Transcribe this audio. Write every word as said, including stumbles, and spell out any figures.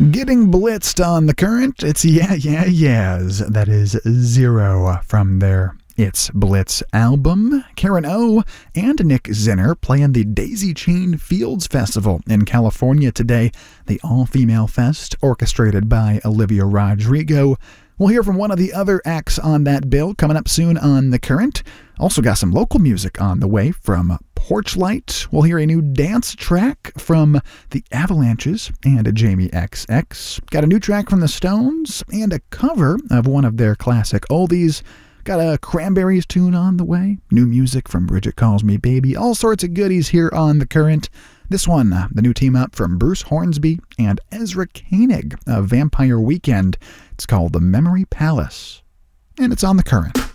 Getting blitzed on the current, it's Yeah Yeah Yeahs. That is Zero from their It's Blitz album. Karen O and Nick Zinner playing the Daisy Chain Fields Festival in California today, the all-female fest orchestrated by Olivia Rodrigo. We'll hear from one of the other acts on that bill coming up soon on The Current. Also got some local music on the way from Porchlight. We'll hear a new dance track from the Avalanches and a Jamie X X. Got a new track from the Stones and a cover of one of their classic oldies. Got a Cranberries tune on the way. New music from Bridget Calls Me Baby. All sorts of goodies here on The Current. This one, the new team up from Bruce Hornsby and Ezra Koenig of Vampire Weekend. It's called The Memory Palace, and it's on The Current.